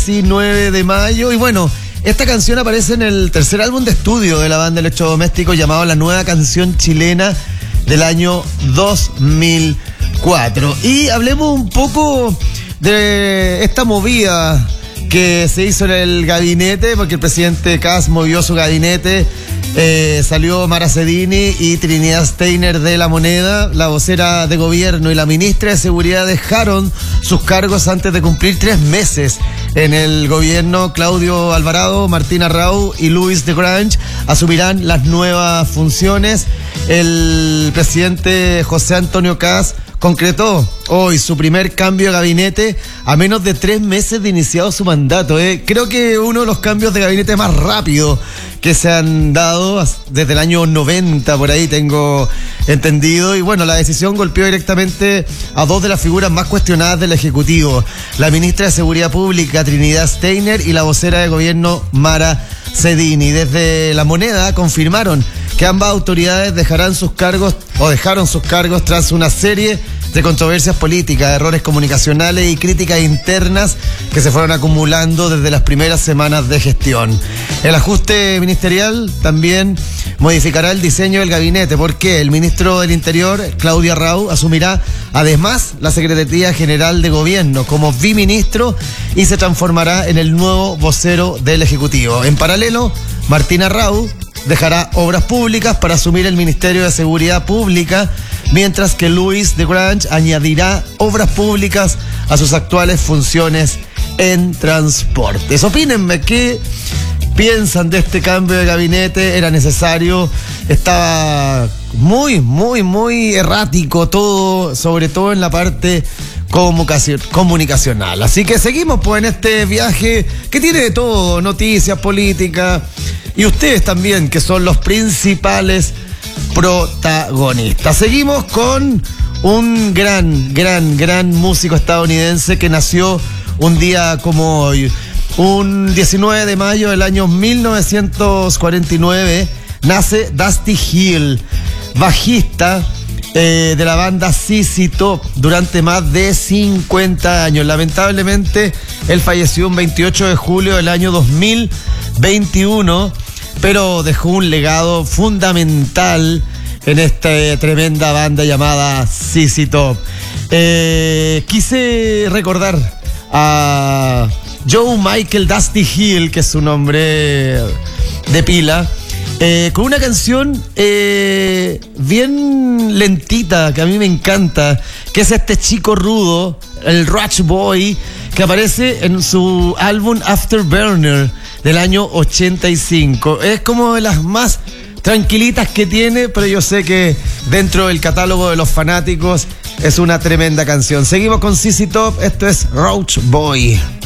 19 de mayo. Y bueno, esta canción aparece en el tercer álbum de estudio de la banda Electrodomésticos, llamado La Nueva Canción Chilena, del año 2004. Y hablemos un poco de esta movida que se hizo en el gabinete, porque el presidente Kast movió su gabinete. Salió Mara Cedini y Trinidad Steiner de La Moneda. La vocera de gobierno y la ministra de Seguridad dejaron sus cargos antes de cumplir 3 meses en el gobierno. Claudio Alvarado, Martín Arrau y Luis de Grange asumirán las nuevas funciones. El presidente José Antonio Kast concretó hoy su primer cambio de gabinete a menos de 3 meses de iniciado su mandato. Creo que uno de los cambios de gabinete más rápidos que se han dado desde el año 90, por ahí tengo entendido. Y bueno, la decisión golpeó directamente a 2 de las figuras más cuestionadas del Ejecutivo: la ministra de Seguridad Pública, Trinidad Steiner, y la vocera de gobierno, Mara Cedini. Desde La Moneda confirmaron que ambas autoridades dejaron sus cargos tras una serie de controversias políticas, errores comunicacionales y críticas internas que se fueron acumulando desde las primeras semanas de gestión. El ajuste ministerial también modificará el diseño del gabinete, porque el ministro del Interior, Claudio Arrau, asumirá además la Secretaría General de Gobierno como biministro y se transformará en el nuevo vocero del Ejecutivo. En paralelo, Martín Arrau dejará Obras Públicas para asumir el Ministerio de Seguridad Pública, mientras que Luis de Grange añadirá Obras Públicas a sus actuales funciones en Transportes. Opínenme, ¿qué piensan de este cambio de gabinete? ¿Era necesario? Estaba muy errático todo, sobre todo en la parte comunicacional. Así que seguimos pues en este viaje que tiene de todo: noticias, política, y ustedes también, que son los principales protagonistas. Seguimos con un gran músico estadounidense que nació un día como hoy, un 19 de mayo del año 1949. Nace Dusty Hill, bajista de la banda ZZ Top durante más de 50 años. Lamentablemente, él falleció un 28 de julio del año 2021, pero dejó un legado fundamental en esta tremenda banda llamada ZZ Top. Quise recordar a Joe Michael Dusty Hill, que es su nombre de pila, con una canción bien lentita que a mí me encanta, que es este chico rudo, el Rush Boy, que aparece en su álbum Afterburner del año 85. Es como de las más tranquilitas que tiene, pero yo sé que dentro del catálogo de los fanáticos es una tremenda canción. Seguimos con ZZ Top, esto es Roach Boy.